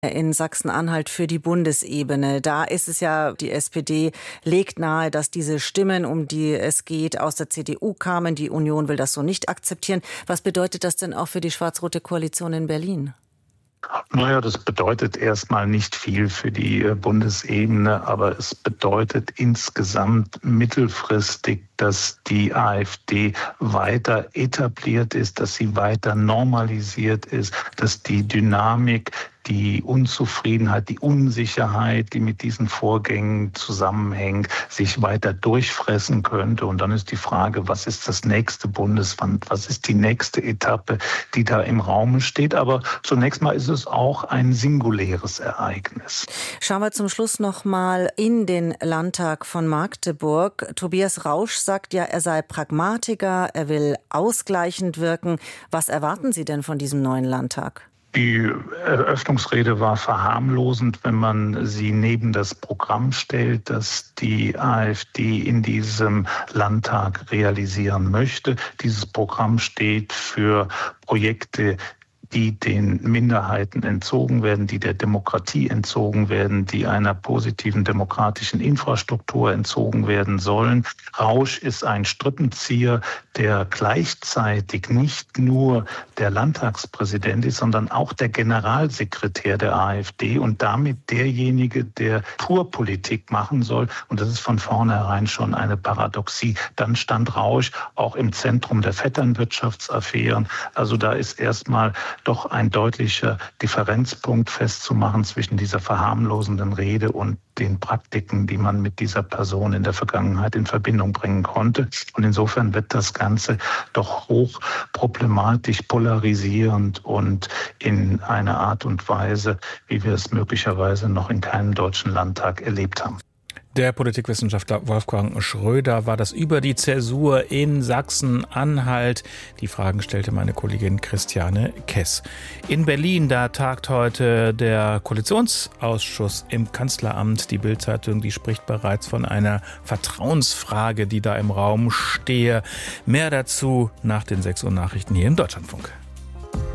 in Sachsen-Anhalt für die Bundesebene. Da ist es ja, die SPD legt nahe, dass diese Stimmen, um die es geht, aus der CDU kamen. Die Union will das so nicht akzeptieren. Was bedeutet das denn auch für die schwarz-rote Koalition in Berlin? Naja, das bedeutet erstmal nicht viel für die Bundesebene, aber es bedeutet insgesamt mittelfristig, dass die AfD weiter etabliert ist, dass sie weiter normalisiert ist, dass die Dynamik, die Unzufriedenheit, die Unsicherheit, die mit diesen Vorgängen zusammenhängt, sich weiter durchfressen könnte. Und dann ist die Frage, was ist das nächste Bundesland, was ist die nächste Etappe, die da im Raum steht. Aber zunächst mal ist es auch ein singuläres Ereignis. Schauen wir zum Schluss noch mal in den Landtag von Magdeburg. Tobias Rausch sagt ja, er sei Pragmatiker, er will ausgleichend wirken. Was erwarten Sie denn von diesem neuen Landtag? Die Eröffnungsrede war verharmlosend, wenn man sie neben das Programm stellt, das die AfD in diesem Landtag realisieren möchte. Dieses Programm steht für Projekte, die den Minderheiten entzogen werden, die der Demokratie entzogen werden, die einer positiven demokratischen Infrastruktur entzogen werden sollen. Rausch ist ein Strippenzieher, der gleichzeitig nicht nur der Landtagspräsident ist, sondern auch der Generalsekretär der AfD und damit derjenige, der Purpolitik machen soll. Und das ist von vornherein schon eine Paradoxie. Dann stand Rausch auch im Zentrum der Vetternwirtschaftsaffären. Also da ist erstmal doch ein deutlicher Differenzpunkt festzumachen zwischen dieser verharmlosenden Rede und den Praktiken, die man mit dieser Person in der Vergangenheit in Verbindung bringen konnte. Und insofern wird das Ganze doch hoch problematisch, polarisierend und in einer Art und Weise, wie wir es möglicherweise noch in keinem deutschen Landtag erlebt haben. Der Politikwissenschaftler Wolfgang Schröder war das über die Zäsur in Sachsen-Anhalt. Die Fragen stellte meine Kollegin Christiane Kess. In Berlin, da tagt heute der Koalitionsausschuss im Kanzleramt. Die Bild-Zeitung, die spricht bereits von einer Vertrauensfrage, die da im Raum stehe. Mehr dazu nach den 6 Uhr Nachrichten hier im Deutschlandfunk.